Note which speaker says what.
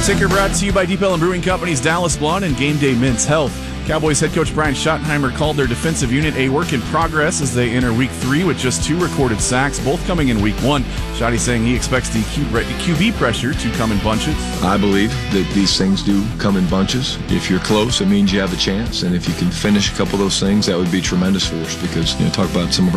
Speaker 1: Ticker brought to you by Deep Ellum Brewing Company's Dallas Blonde and Game Day Men's Health. Cowboys head coach Brian Schottenheimer called their defensive unit a work in progress as they enter Week 3 with just 2 recorded sacks, both coming in Week 1. Schotty saying he expects the QB pressure to come in bunches.
Speaker 2: I believe that these things do come in bunches. If you're close, it means you have a chance, and if you can finish a couple of those things, that would be tremendous for us because, talk about some of